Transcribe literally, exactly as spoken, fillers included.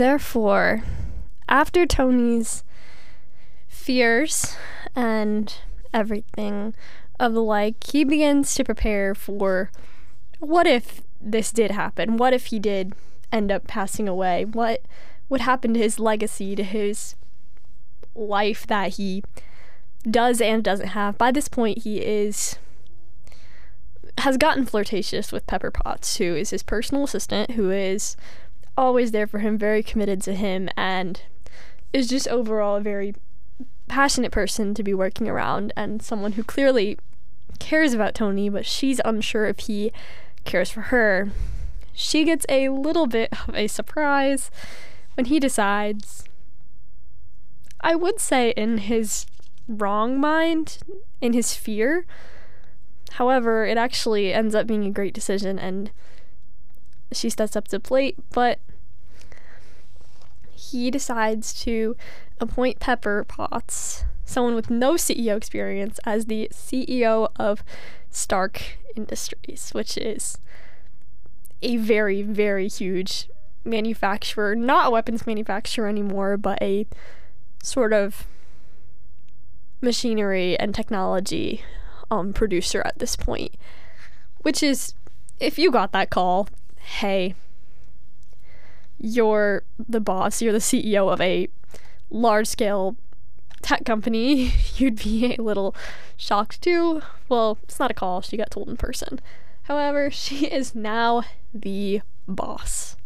Therefore, after Tony's fears and everything of the like, he begins to prepare for what if this did happen? What if he did end up passing away? What would happen to his legacy, to his life that he does and doesn't have? By this point, he is has gotten flirtatious with Pepper Potts, who is his personal assistant, who is always there for him, very committed to him, and is just overall a very passionate person to be working around, and someone who clearly cares about Tony, but she's unsure if he cares for her. She gets a little bit of a surprise when he decides, I would say in his wrong mind, in his fear. However, it actually ends up being a great decision, and she steps up to the plate, but he decides to appoint Pepper Potts, someone with no C E O experience, as the C E O of Stark Industries, which is a very, very huge manufacturer, not a weapons manufacturer anymore, but a sort of machinery and technology um, producer at this point. Which is, if you got that call, hey, you're the boss, you're the C E O of a large-scale tech company, you'd be a little shocked too. Well, it's not a call, she got told in person. However, she is now the boss.